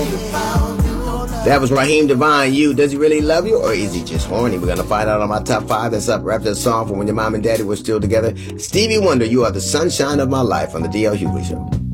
That was Raheem Devine. You, does he really love you or is he just horny? We're going to find out on my top 5. That's up right after the song from When Your Mom and Daddy Were Still Together. Stevie Wonder, You Are the Sunshine of My Life on the D.L. Hughley Show.